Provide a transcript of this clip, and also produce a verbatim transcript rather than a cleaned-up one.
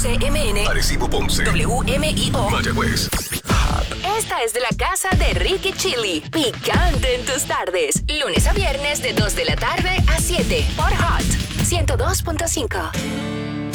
C M N, Arecibo, Ponce, W M I O, Mayagüez. Esta es de la casa de Ricky Chili. Picante en tus tardes. Lunes a viernes de dos de la tarde a siete por Hot ciento dos punto cinco.